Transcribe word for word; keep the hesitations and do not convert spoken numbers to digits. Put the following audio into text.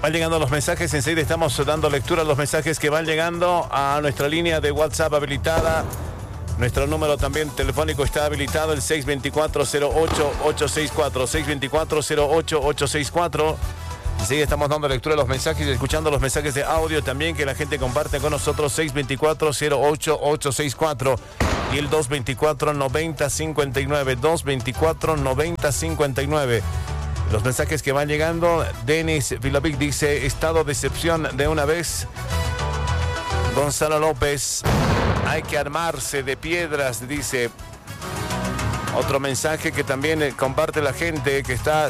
Van llegando los mensajes, enseguida estamos dando lectura a los mensajes que van llegando a nuestra línea de WhatsApp habilitada. Nuestro número también telefónico está habilitado, el seis dos cuatro, cero ocho, ocho seis cuatro, seis dos cuatro, cero ocho, ocho seis cuatro. Enseguida estamos dando lectura a los mensajes y escuchando los mensajes de audio también que la gente comparte con nosotros, seis dos cuatro, cero ocho, ocho seis cuatro y el dos dos cuatro, noventa cincuenta y nueve, dos dos cuatro, noventa cincuenta y nueve. Los mensajes que van llegando, Denis Vilavic dice, estado de excepción de una vez. Gonzalo López, hay que armarse de piedras, dice. Otro mensaje que también comparte la gente que está